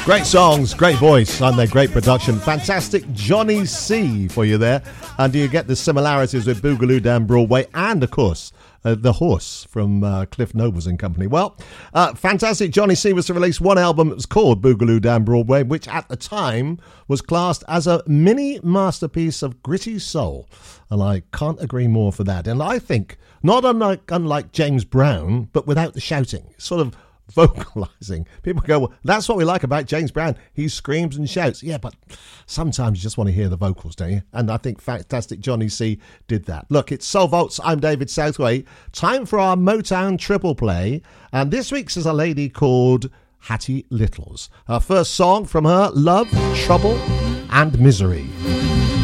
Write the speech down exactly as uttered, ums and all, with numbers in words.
Great songs, great voice, and their great production. Fantastic Johnny C for you there. And do you get the similarities with Boogaloo Down Broadway and, of course, uh, The Horse from uh, Cliff Nobles and Company? Well, uh, fantastic Johnny C was to release one album that was called Boogaloo Down Broadway, which at the time was classed as a mini masterpiece of gritty soul. And I can't agree more for that. And I think, not unlike, unlike James Brown, but without the shouting, sort of vocalizing. People go, well, that's what we like about James Brown. He screams and shouts. Yeah, but sometimes you just want to hear the vocals, don't you? And I think fantastic Johnny C did that. Look, it's Soul Vaults. I'm David Southway. Time for our Motown triple play. And this week's is a lady called Hattie Littles. Our first song from her, Love, Trouble and Misery.